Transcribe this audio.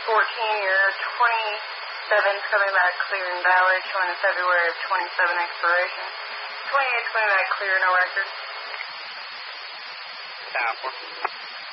you're 27 coming back clear and valid, showing a February of 27 expiration. 28 coming back clear, no record. Tower.